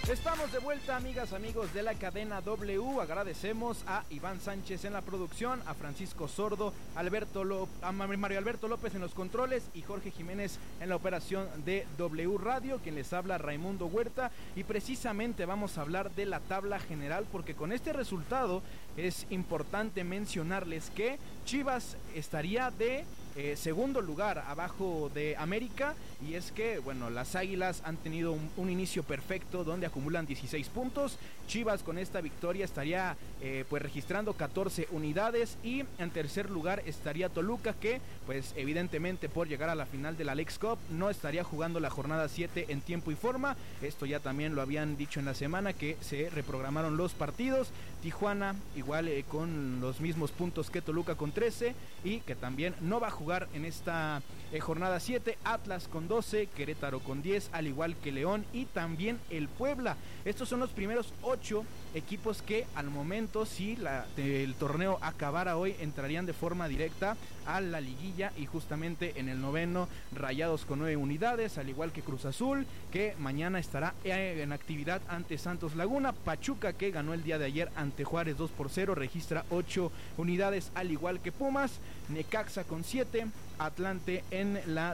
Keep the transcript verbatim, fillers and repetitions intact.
Estamos de vuelta, amigas, amigos de la cadena W. Agradecemos a Iván Sánchez en la producción, a Francisco Sordo, Alberto Ló- a Mario Alberto López en los controles y Jorge Jiménez en la operación de W Radio, quien les habla Raimundo Huerta. Y precisamente vamos a hablar de la tabla general, porque con este resultado es importante mencionarles que Chivas estaría de eh, segundo lugar abajo de América, y es que, bueno, las Águilas han tenido un, un inicio perfecto donde acumulan dieciséis puntos. Chivas con esta victoria estaría eh, pues registrando catorce unidades, y en tercer lugar estaría Toluca, que pues evidentemente por llegar a la final de la Leagues Cup no estaría jugando la jornada siete en tiempo y forma. Esto ya también lo habían dicho en la semana, que se reprogramaron los partidos. Tijuana igual eh, con los mismos puntos que Toluca con trece, y que también no va a jugar en esta eh, jornada siete. Atlas con doce, Querétaro con diez, al igual que León y también el Puebla. Estos son los primeros ocho equipos que al momento, si la, el torneo acabara hoy, entrarían de forma directa a la liguilla, y justamente en el noveno Rayados con nueve unidades, al igual que Cruz Azul, que mañana estará en actividad ante Santos Laguna. Pachuca, que ganó el día de ayer ante Juárez dos por cero, registra ocho unidades, al igual que Pumas. Necaxa con siete, Atlante en la